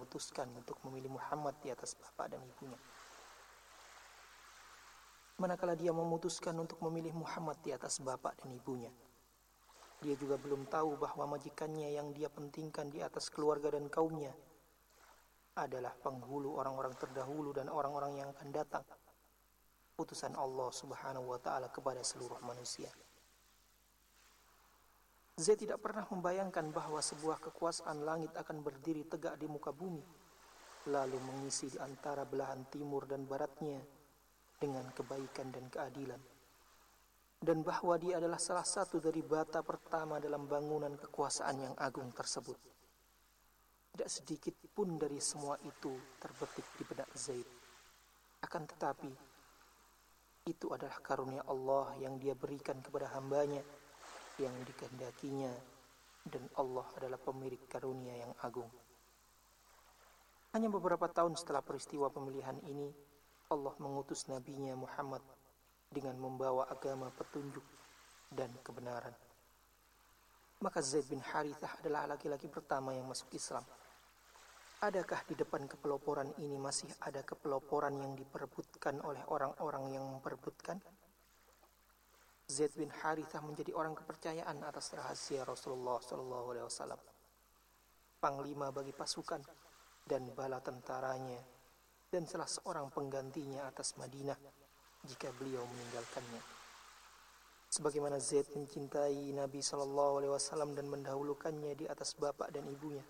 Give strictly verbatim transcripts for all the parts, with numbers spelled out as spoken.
memutuskan untuk memilih Muhammad di atas bapak dan ibunya. Manakala dia memutuskan untuk memilih Muhammad di atas bapak dan ibunya, dia juga belum tahu bahwa majikannya yang dia pentingkan di atas keluarga dan kaumnya adalah penghulu orang-orang terdahulu dan orang-orang yang akan datang, utusan Allah Subhanahu wa Ta'ala kepada seluruh manusia. Zaid tidak pernah membayangkan bahwa sebuah kekuasaan langit akan berdiri tegak di muka bumi, lalu mengisi di antara belahan timur dan baratnya dengan kebaikan dan keadilan, dan bahwa dia adalah salah satu dari bata pertama dalam bangunan kekuasaan yang agung tersebut. Tidak sedikit pun dari semua itu terbetik di benak Zaid. Akan tetapi, itu adalah karunia Allah yang dia berikan kepada hambanya yang dikehendakinya, dan Allah adalah pemilik karunia yang agung. Hanya beberapa tahun setelah peristiwa pemilihan ini, Allah mengutus nabinya Muhammad dengan membawa agama petunjuk dan kebenaran. Maka Zaid bin Harithah adalah laki-laki pertama yang masuk Islam. Adakah di depan kepeloporan ini masih ada kepeloporan yang diperebutkan oleh orang-orang yang memperebutkan? Zaid bin Harithah menjadi orang kepercayaan atas rahasia Rasulullah shallallahu alaihi wasallam, panglima bagi pasukan dan bala tentaranya, dan salah seorang penggantinya atas Madinah jika beliau meninggalkannya. Sebagaimana Zaid mencintai Nabi shallallahu alaihi wasallam dan mendahulukannya di atas bapak dan ibunya,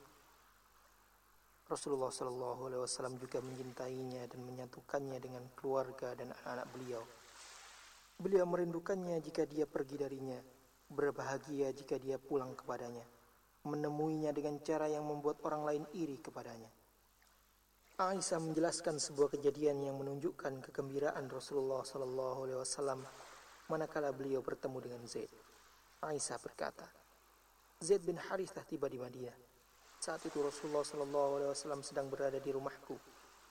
Rasulullah shallallahu alaihi wasallam juga mencintainya dan menyatukannya dengan keluarga dan anak-anak beliau. Beliau merindukannya jika dia pergi darinya, berbahagia jika dia pulang kepadanya, menemuinya dengan cara yang membuat orang lain iri kepadanya. Aisyah menjelaskan sebuah kejadian yang menunjukkan kegembiraan Rasulullah shallallahu alaihi wasallam manakala beliau bertemu dengan Zaid. Aisyah berkata, Zaid bin Harithah tiba di Madinah. Saat itu Rasulullah shallallahu alaihi wasallam sedang berada di rumahku.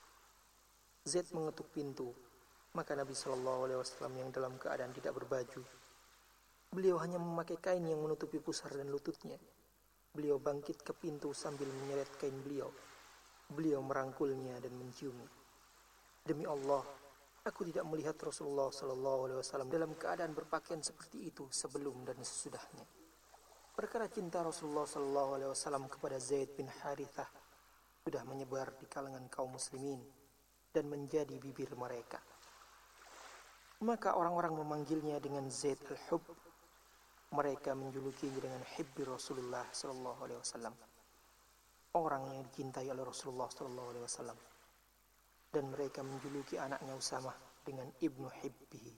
Zaid mengetuk pintu. Maka Nabi shallallahu alaihi wasallam yang dalam keadaan tidak berbaju, beliau hanya memakai kain yang menutupi pusar dan lututnya. Beliau bangkit ke pintu sambil menyeret kain beliau. Beliau merangkulnya dan menciumnya. Demi Allah, aku tidak melihat Rasulullah shallallahu alaihi wasallam dalam keadaan berpakaian seperti itu sebelum dan sesudahnya. Perkara cinta Rasulullah shallallahu alaihi wasallam kepada Zaid bin Harithah sudah menyebar di kalangan kaum muslimin dan menjadi bibir mereka. Maka orang-orang memanggilnya dengan Zaid al-Hub. Mereka menjulukinya dengan Hibbi Rasulullah sallallahu alaihi wasallam, orang yang dicintai oleh Rasulullah sallallahu alaihi wasallam. Dan mereka menjuluki anaknya Usamah dengan Ibnu Hibbihi.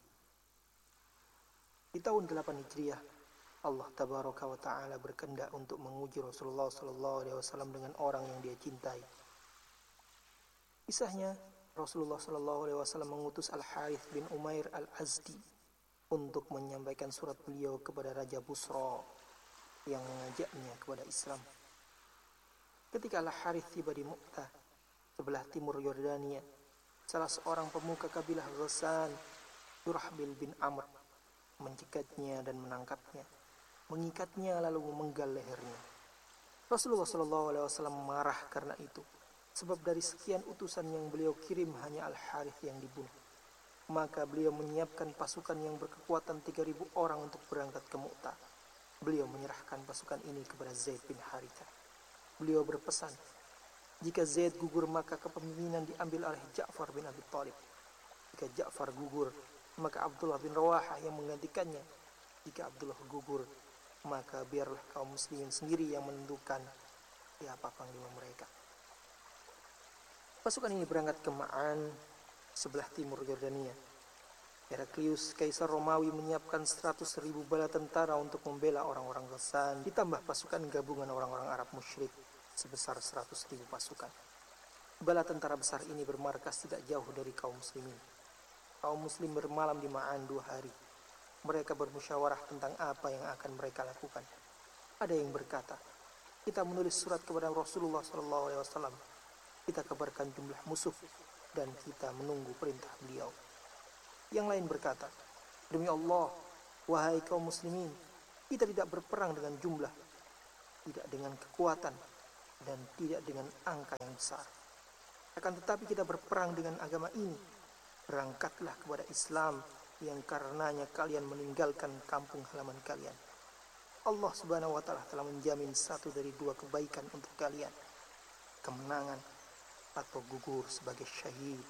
Di tahun delapan Hijriah, Allah tabaraka wa ta'ala berkehendak untuk menguji Rasulullah sallallahu alaihi wasallam dengan orang yang dia cintai. Kisahnya, Rasulullah shallallahu alaihi wasallam mengutus Al-Harith bin Umair Al-Azdi untuk menyampaikan surat beliau kepada Raja Busra yang mengajaknya kepada Islam. Ketika Al-Harith tiba di Mu'tah, sebelah timur Yordania, salah seorang pemuka kabilah Ghassan, Surahbil bin Amr, mencekatnya dan menangkapnya, mengikatnya lalu memenggal lehernya. Rasulullah shallallahu alaihi wasallam marah karena itu, sebab dari sekian utusan yang beliau kirim hanya Al-Harith yang dibunuh. Maka beliau menyiapkan pasukan yang berkekuatan tiga ribu orang untuk berangkat ke Mu'tah. Beliau menyerahkan pasukan ini kepada Zaid bin Harithah. Beliau berpesan, jika Zaid gugur maka kepemimpinan diambil oleh Ja'far bin Abi Thalib. Jika Ja'far gugur, maka Abdullah bin Rawahah yang menggantikannya. Jika Abdullah gugur, maka biarlah kaum muslimin sendiri yang menentukan siapa panglima mereka. Pasukan ini berangkat ke Ma'an, sebelah timur Yordania. Heraklius, kaisar Romawi, menyiapkan seratus ribu bala tentara untuk membela orang-orang Ghassan, ditambah pasukan gabungan orang-orang Arab musyrik sebesar seratus ribu pasukan. Bala tentara besar ini bermarkas tidak jauh dari kaum muslimin. Kaum muslim bermalam di Ma'an dua hari. Mereka bermusyawarah tentang apa yang akan mereka lakukan. Ada yang berkata, kita menulis surat kepada Rasulullah shallallahu alaihi wasallam. Kita kabarkan jumlah musuh dan kita menunggu perintah beliau. Yang lain berkata, demi Allah, wahai kaum muslimin, kita tidak berperang dengan jumlah, tidak dengan kekuatan, dan tidak dengan angka yang besar. Akan tetapi kita berperang dengan agama ini. Berangkatlah kepada Islam yang karenanya kalian meninggalkan kampung halaman kalian. Allah Subhanahu wa taala telah menjamin satu dari dua kebaikan untuk kalian, kemenangan atau gugur sebagai syahid.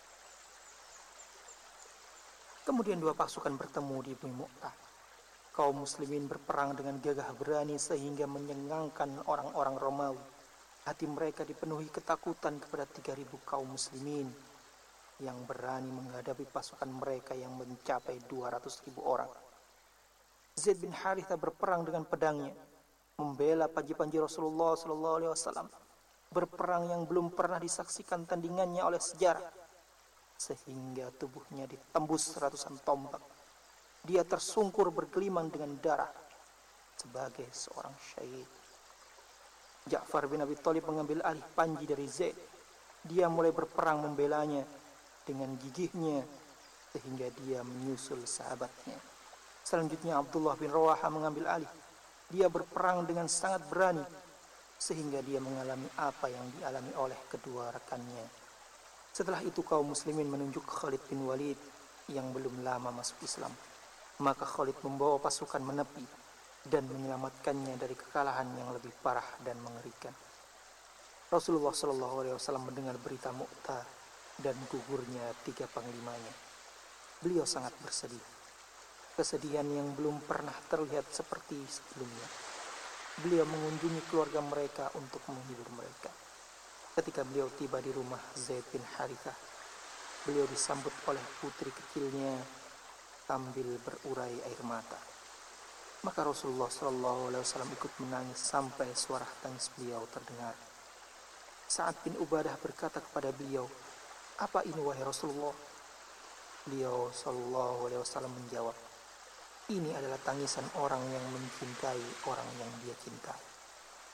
Kemudian dua pasukan bertemu di Bumi Mu'tah. Kaum muslimin berperang dengan gagah berani sehingga menyengangkan orang-orang Romawi. Hati mereka dipenuhi ketakutan kepada tiga ribu kaum muslimin yang berani menghadapi pasukan mereka yang mencapai dua ratus ribu orang. Zaid bin Haritha berperang dengan pedangnya, membela panji-panji Rasulullah Sallallahu Alaihi Wasallam, berperang yang belum pernah disaksikan tandingannya oleh sejarah, sehingga tubuhnya ditembus ratusan tombak. Dia tersungkur bergelimang dengan darah sebagai seorang syahid. Ja'far bin Abi Thalib mengambil alih panji dari Zaid. Dia mulai berperang membelanya dengan gigihnya sehingga dia menyusul sahabatnya. Selanjutnya Abdullah bin Rawaha mengambil alih. Dia berperang dengan sangat berani sehingga dia mengalami apa yang dialami oleh kedua rekannya. Setelah itu kaum muslimin menunjuk Khalid bin Walid yang belum lama masuk Islam. Maka Khalid membawa pasukan menepi dan menyelamatkannya dari kekalahan yang lebih parah dan mengerikan. Rasulullah Shallallahu Alaihi Wasallam mendengar berita Mu'tah dan gugurnya tiga panglimanya. Beliau sangat bersedih. Kesedihan yang belum pernah terlihat seperti sebelumnya. Beliau mengunjungi keluarga mereka untuk menghibur mereka. Ketika beliau tiba di rumah Zaid bin Harithah, beliau disambut oleh putri kecilnya sambil berurai air mata. Maka Rasulullah Shallallahu Alaihi Wasallam ikut menangis sampai suara tangis beliau terdengar. Sa'ad bin Ubadah berkata kepada beliau, "Apa ini wahai Rasulullah?" Beliau Shallallahu Alaihi Wasallam menjawab, "Ini adalah tangisan orang yang mencintai orang yang dia cintai."